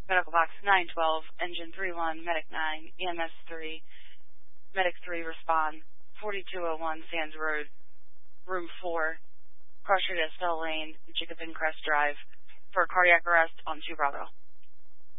Medical Box 912, Engine 3-1, Medic 9, EMS 3, Medic 3 respond, 4201 Sands Road, Room 4, Cross Street Estelle Lane, Jacobin Crest Drive, for cardiac arrest on 2 Bravo.